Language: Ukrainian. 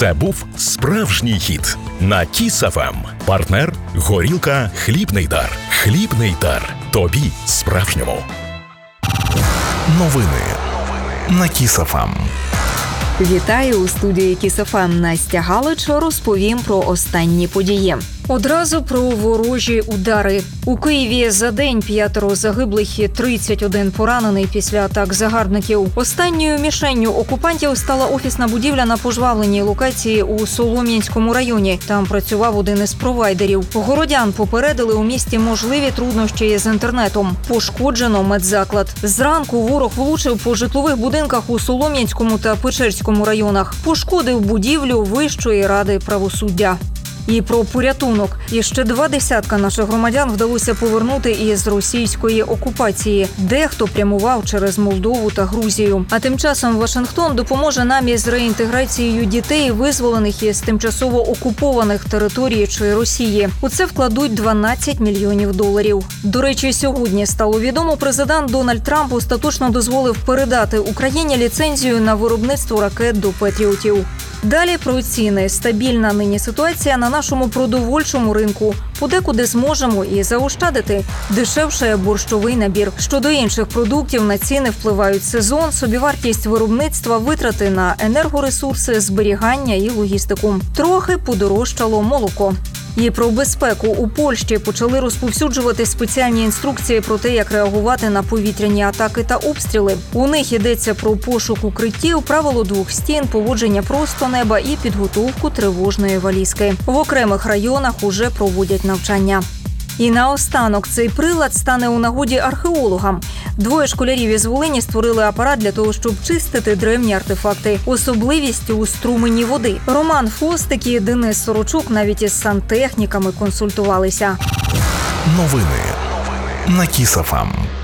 Це був справжній хіт на Кіс ФМ. Партнер – горілка «Хлібний дар». «Хлібний дар». Тобі справжньому. Новини на Кіс ФМ. Вітаю у студії Кіс ФМ. Настя Галич. Розповім про останні події. Одразу про ворожі удари. У Києві за день 5 загиблих і 31 поранений після атак загарбників. Останньою мішенню окупантів стала офісна будівля на пожвавленій локації у Солом'янському районі. Там працював один із провайдерів. Городян попередили у місті можливі труднощі з інтернетом. Пошкоджено медзаклад. Зранку ворог влучив по житлових будинках у Солом'янському та Печерському районах. Пошкодив будівлю Вищої ради правосуддя. І про порятунок. І ще 20 наших громадян вдалося повернути із російської окупації. Дехто прямував через Молдову та Грузію. А тим часом Вашингтон допоможе нам із реінтеграцією дітей, визволених із тимчасово окупованих територій чи Росії. У це вкладуть $12 мільйонів. До речі, сьогодні стало відомо, президент Дональд Трамп остаточно дозволив передати Україні ліцензію на виробництво ракет до Петріотів. Далі про ціни. Стабільна нині ситуація на нашому продовольчому ринку. Подекуди зможемо і заощадити. Дешевше борщовий набір. Щодо інших продуктів, на ціни впливають сезон, собівартість виробництва, витрати на енергоресурси, зберігання і логістику. Трохи подорожчало молоко. І про безпеку. У Польщі почали розповсюджувати спеціальні інструкції про те, як реагувати на повітряні атаки та обстріли. У них йдеться про пошук укриттів, правило 2 стін, поводження просто неба і підготовку тривожної валізки. В окремих районах уже проводять навчання. І наостанок цей прилад стане у нагоді археологам. 2 школярів із Волині створили апарат для того, щоб чистити древні артефакти. Особливість у струмені води. Роман Фостик і Денис Сорочук навіть із сантехніками консультувалися. Новини на Кіс ФМ.